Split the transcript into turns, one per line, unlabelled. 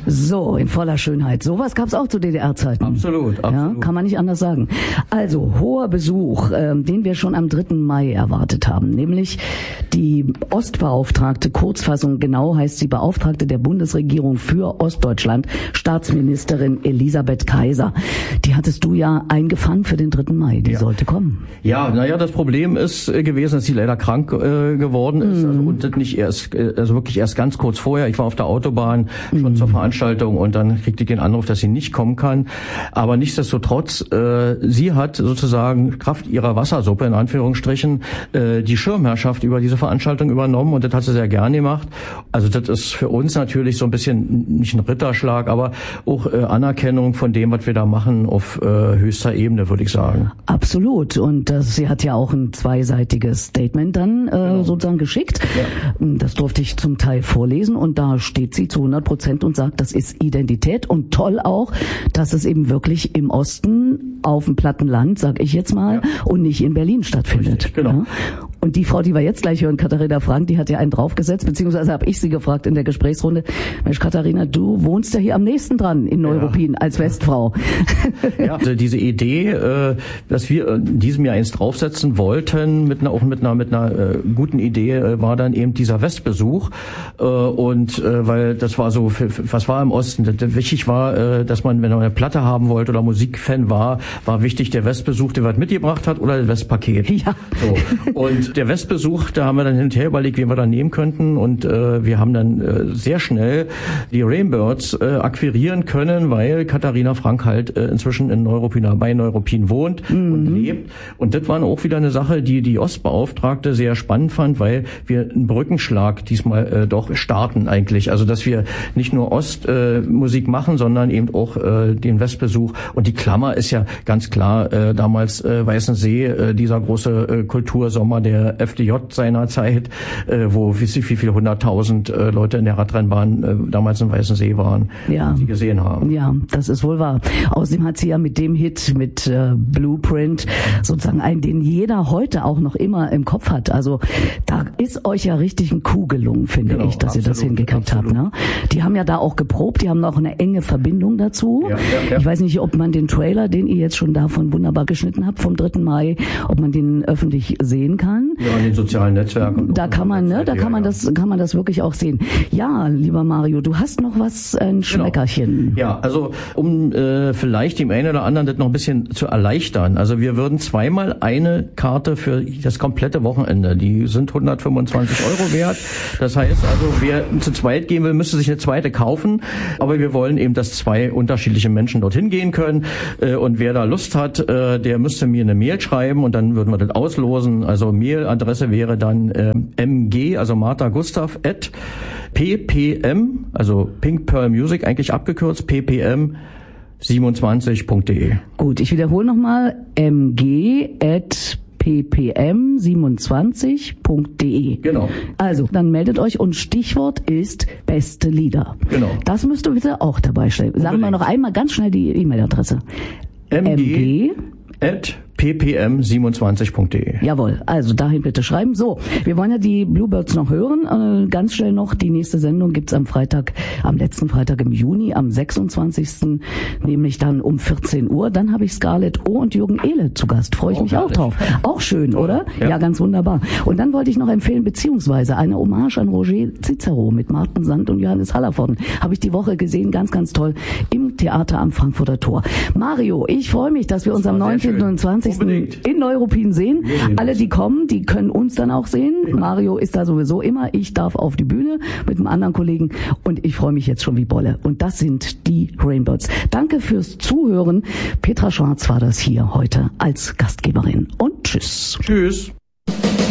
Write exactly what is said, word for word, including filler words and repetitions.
So, in voller Schönheit. Sowas gab's auch zu D D R-Zeiten.
Absolut, absolut.
Ja, kann man nicht anders sagen. Also, hoher Besuch, ähm, den wir schon am dritten Mai erwartet haben, nämlich die Ostbeauftragte, Kurzfassung genau heißt sie Beauftragte der Bundesregierung für Ostdeutschland, Staatsministerin Elisabeth Kaiser. Die hattest du ja eingefangen für den dritten Mai. Die
ja.
sollte kommen.
Ja, naja, das Problem ist äh, gewesen, dass sie leider krank äh, geworden ist. Mm. Also, und das nicht erst, äh, also wirklich erst ganz kurz vorher. Ich war auf der Autobahn schon mm. zur Veranstaltung und dann kriegte ich den Anruf, dass sie nicht kommen kann. Aber nichtsdestotrotz, äh, sie hat sozusagen Kraft ihrer Wassersuppe in Anführungsstrichen äh, die Schirmherrschaft über diese Veranstaltung übernommen und das hat sie sehr gern gemacht. Also das ist für uns natürlich so ein bisschen nicht ein Ritterschlag, aber auch äh, Anerkennung von dem, was wir da machen auf äh, höchster Ebene, würde ich sagen.
Absolut. Und das, sie hat ja auch ein zweiseitiges Statement dann äh, genau. sozusagen geschickt. Ja. Das durfte ich zum Teil vorlesen und da steht sie zu hundert Prozent und sagt, das ist Identität und toll auch, dass es eben wirklich im Osten auf dem platten Land, sag ich jetzt mal, ja. und nicht in Berlin stattfindet.
Richtig, genau.
Ja? Und die Frau, die wir jetzt gleich hören, Katharina Frank, die hat ja einen draufgesetzt, beziehungsweise habe ich sie gefragt in der Gesprächsrunde, Mensch Katharina, du wohnst ja hier am nächsten dran in Neuruppin ja. als Westfrau.
Ja, also diese Idee, äh, dass wir in diesem Jahr eins draufsetzen wollten, mit einer, auch mit einer, mit einer äh, guten Idee, äh, war dann eben dieser Westbesuch. Äh, und äh, weil das war so, für, für, was war im Osten? Das, wichtig war, äh, dass man, wenn man eine Platte haben wollte oder Musikfan war, war wichtig der Westbesuch, der was mitgebracht hat, oder das Westpaket.
Ja.
So. Und der Westbesuch, da haben wir dann hin und her überlegt, wen wir da nehmen könnten. Und äh, wir haben dann äh, sehr schnell die Rainbirds äh, akquirieren können, weil Katharina Frank halt äh, inzwischen in Neuruppin, bei Neuruppin wohnt mhm. und lebt. Und das war auch wieder eine Sache, die die Ostbeauftragte sehr spannend fand, weil wir einen Brückenschlag diesmal äh, doch starten eigentlich. Also dass wir nicht nur Ostmusik äh, machen, sondern eben auch äh, den Westbesuch. Und die Klammer ist ja ganz klar äh, damals äh, Weißensee, äh, dieser große äh, Kultursommer der F D J seiner Zeit, äh, wo wie, wie viele hunderttausend äh, Leute in der Radrennbahn äh, damals in Weißensee waren,
ja.
die sie gesehen haben.
Ja, das ist wohl wahr. Außerdem hat sie ja mit dem Hit, mit äh, Blueprint, sozusagen einen, den jeder heute auch noch immer im Kopf hat. Also da ist euch ja richtig ein Coup gelungen, finde genau, ich, dass absolut, ihr das hingekriegt absolut. habt. Ne? Die haben ja da auch geprobt, die haben auch eine enge Verbindung dazu. Ja, ja, ja. Ich weiß nicht, ob man den Trailer, den ihr jetzt schon davon wunderbar geschnitten habt, vom dritten Mai, ob man den öffentlich sehen kann.
Ja, in den sozialen Netzwerken.
Da kann man, ne, da kann man das, kann man das wirklich auch sehen. Ja, lieber Mario, du hast noch was, ein Schmeckerchen.
Genau. Ja, also um äh, vielleicht dem einen oder anderen das noch ein bisschen zu erleichtern. Also wir würden zweimal eine Karte für das komplette Wochenende, die sind hundertfünfundzwanzig Euro wert. Das heißt also, wer zu zweit gehen will, müsste sich eine zweite kaufen. Aber wir wollen eben, dass zwei unterschiedliche Menschen dorthin gehen können. Äh, und wer da Lust hat, äh, der müsste mir eine Mail schreiben und dann würden wir das auslosen. Also Mailadresse wäre dann äh, mg, also Martha Gustav, at ppm, also Pink Pearl Music, eigentlich abgekürzt, ppm siebenundzwanzig punkt de.
Gut, ich wiederhole nochmal, mg at ppm siebenundzwanzig punkt de.
Genau.
Also, dann meldet euch und Stichwort ist beste Lieder.
Genau.
Das müsst ihr bitte auch dabei stellen. Sagen wir noch einmal ganz schnell die E-Mail-Adresse.
mg at ppm siebenundzwanzig punkt de.
Jawohl, also dahin bitte schreiben. So, wir wollen ja die Bluebirds noch hören. Äh, ganz schnell noch, die nächste Sendung gibt's am Freitag, am letzten Freitag im Juni, am sechsundzwanzigsten nämlich dann um vierzehn Uhr. Dann habe ich Scarlett O und Jürgen Ehle zu Gast. Freue ich oh, mich herrlich. auch drauf. Auch schön, Toll. oder? Ja. ja, ganz wunderbar. Und dann wollte ich noch empfehlen, beziehungsweise eine Hommage an Roger Cicero mit Martin Sand und Johannes Hallervorden. Habe ich die Woche gesehen, ganz, ganz toll, im Theater am Frankfurter Tor. Mario, ich freue mich, dass wir uns am neunzehnten und zwanzigsten Unbedingt. in Neuruppin sehen. Alle, die kommen, die können uns dann auch sehen. Ja. Mario ist da sowieso immer. Ich darf auf die Bühne mit einem anderen Kollegen und ich freue mich jetzt schon wie Bolle. Und das sind die Rainbirds. Danke fürs Zuhören. Petra Schwarz war das hier heute als Gastgeberin. Und tschüss.
Tschüss.